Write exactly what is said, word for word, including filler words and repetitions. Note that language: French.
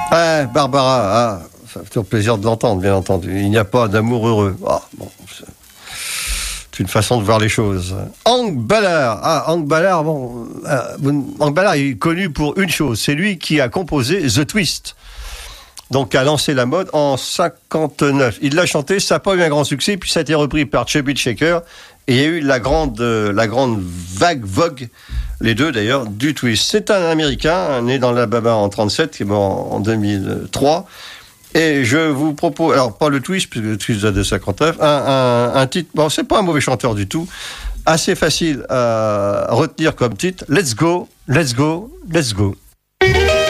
Ah, Barbara, ah, ça fait toujours plaisir de l'entendre, bien entendu. Il n'y a pas d'amour heureux. Ah, bon, c'est une façon de voir les choses. Hank Ballard. Ah, Hank Ballard, bon, euh, Hank Ballard est connu pour une chose. C'est lui qui a composé The Twist. Donc, a lancé la mode en cinquante-neuf. Il l'a chanté, ça n'a pas eu un grand succès, puis ça a été repris par Chubby Checker. Et il y a eu la grande, euh, la grande vague vogue, les deux d'ailleurs, du twist. C'est un Américain, né dans l'Alabama en trente-sept, qui est mort en deux mille trois. Et je vous propose, alors pas le twist, puisque le twist date de cinquante-neuf, un, un, un titre, bon, c'est pas un mauvais chanteur du tout, assez facile à retenir comme titre. Let's go, let's go, let's go.